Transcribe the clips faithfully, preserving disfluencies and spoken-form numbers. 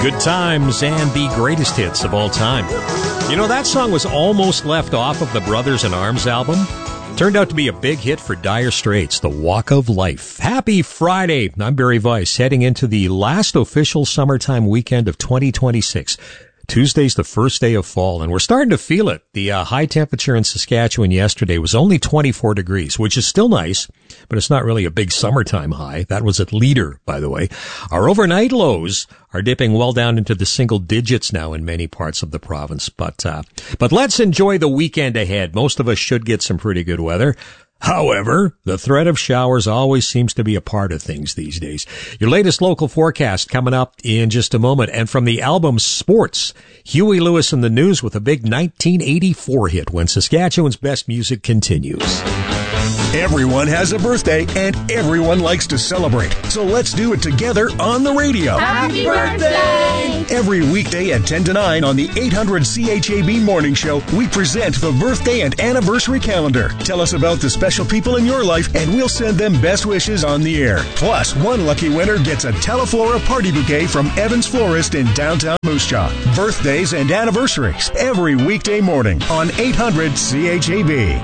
Good times and the greatest hits of all time. You know, that song was almost left off of the Brothers in Arms album. Turned out to be a big hit for Dire Straits, The Walk of Life. Happy Friday. I'm Barry Weiss, heading into the last official summertime weekend of twenty twenty-six. Tuesday's the first day of fall, and we're starting to feel it. The uh, high temperature in Saskatchewan yesterday was only twenty-four degrees, which is still nice, but it's not really a big summertime high. That was at Leader, by the way. Our overnight lows are dipping well down into the single digits now in many parts of the province. But, uh, but let's enjoy the weekend ahead. Most of us should get some pretty good weather. However, the threat of showers always seems to be a part of things these days. Your latest local forecast coming up in just a moment. And from the album Sports, Huey Lewis and the News with a big nineteen eighty-four hit, When Saskatchewan's Best Music Continues. Everyone has a birthday, and everyone likes to celebrate. So let's do it together on the radio. Happy birthday! Every weekday at ten to nine on the eight hundred C H A B Morning Show, we present the birthday and anniversary calendar. Tell us about the special people in your life, and we'll send them best wishes on the air. Plus, one lucky winner gets a Teleflora party bouquet from Evans Florist in downtown Moose Jaw. Birthdays and anniversaries every weekday morning on eight hundred C H A B.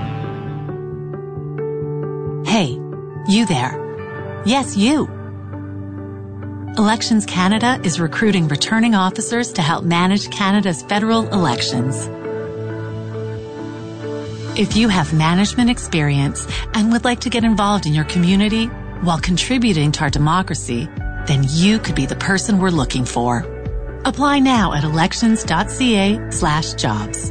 Hey, you there. Yes, you. Elections Canada is recruiting returning officers to help manage Canada's federal elections. If you have management experience and would like to get involved in your community while contributing to our democracy, then you could be the person we're looking for. Apply now at elections.ca slash jobs.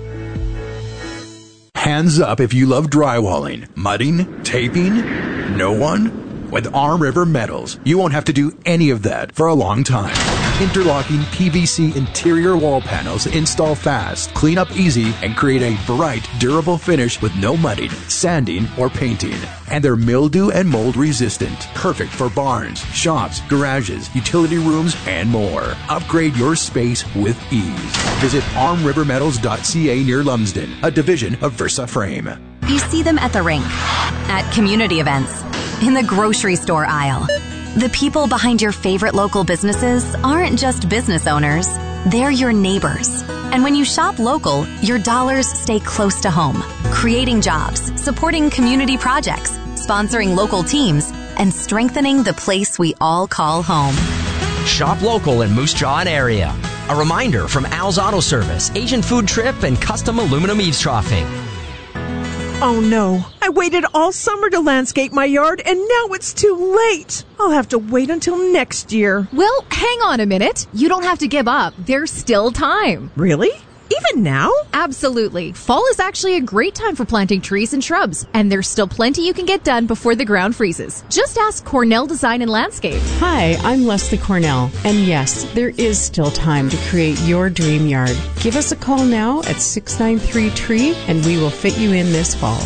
Hands up if you love drywalling, mudding, taping. No one? With Arm River Metals, you won't have to do any of that for a long time. Interlocking P V C interior wall panels install fast, clean up easy, and create a bright, durable finish with no mudding, sanding, or painting. And they're mildew and mold resistant, perfect for barns, shops, garages, utility rooms, and more. Upgrade your space with ease. Visit arm river metals dot c a near Lumsden, a division of Versa Frame. You see them at the rink, at community events, in the grocery store aisle. The people behind your favorite local businesses aren't just business owners, they're your neighbors. And when you shop local, your dollars stay close to home, creating jobs, supporting community projects, sponsoring local teams, and strengthening the place we all call home. Shop local in Moose Jaw and area. A reminder from Al's Auto Service, Asian Food Trip, and Custom Aluminum Eavesdropping. Oh no, I waited all summer to landscape my yard and now it's too late. I'll have to wait until next year. Well, hang on a minute. You don't have to give up. There's still time. Really? Even now? Absolutely. Fall is actually a great time for planting trees and shrubs, and there's still plenty you can get done before the ground freezes. Just ask Cornell Design and Landscape. Hi, I'm Leslie Cornell, and yes, there is still time to create your dream yard. Give us a call now at six nine three tree, and we will fit you in this fall.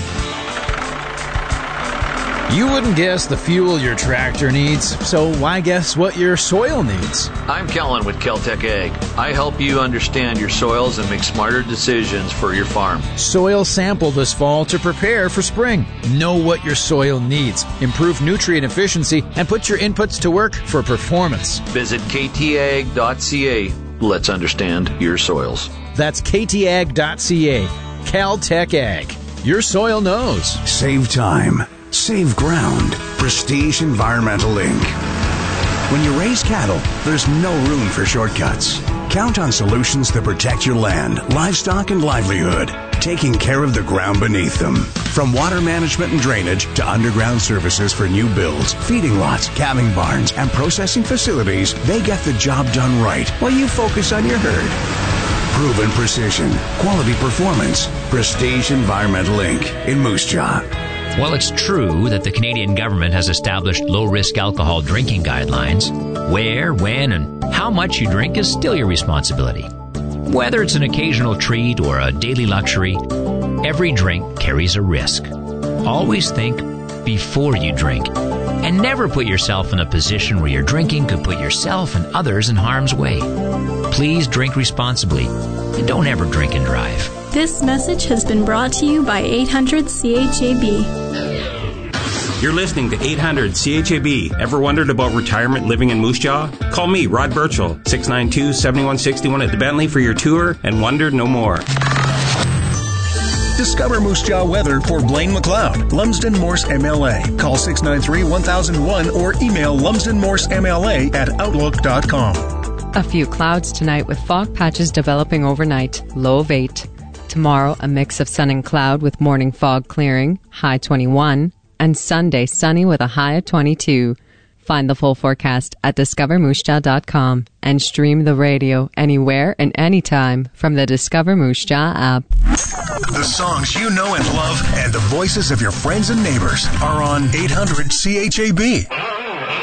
You wouldn't guess the fuel your tractor needs, so why guess what your soil needs? I'm Kellen with Kel-Tec Ag. I help you understand your soils and make smarter decisions for your farm. Soil sample this fall to prepare for spring. Know what your soil needs, improve nutrient efficiency, and put your inputs to work for performance. Visit k t ag dot c a. Let's understand your soils. That's k t ag dot c a. Cal-Tec Ag. Your soil knows. Save time. Save ground. Prestige Environmental Incorporated. When you raise cattle, there's no room for shortcuts. Count on solutions that protect your land, livestock, and livelihood, taking care of the ground beneath them. From water management and drainage to underground services for new builds, feeding lots, calving barns, and processing facilities, they get the job done right while you focus on your herd. Proven precision, quality performance. Prestige Environmental Incorporated in Moose Jaw. While it's true that the Canadian government has established low-risk alcohol drinking guidelines, where, when, and how much you drink is still your responsibility. Whether it's an occasional treat or a daily luxury, every drink carries a risk. Always think before you drink, and never put yourself in a position where your drinking could put yourself and others in harm's way. Please drink responsibly, and don't ever drink and drive. This message has been brought to you by eight hundred C H A B. You're listening to eight hundred C H A B. Ever wondered about retirement living in Moose Jaw? Call me, Rod Birchall, six nine two, seven one six one at the Bentley for your tour and wonder no more. Discover Moose Jaw weather for Blaine McLeod, Lumsden Morse M L A. Call six nine three, one thousand one or email lumsden morse m l a at outlook dot com. A few clouds tonight with fog patches developing overnight, low of eight. Tomorrow, a mix of sun and cloud with morning fog clearing, high twenty-one. And Sunday, sunny with a high of twenty-two. Find the full forecast at discover moose jaw dot com and stream the radio anywhere and anytime from the Discover Moose Jaw app. The songs you know and love and the voices of your friends and neighbors are on eight hundred C H A B.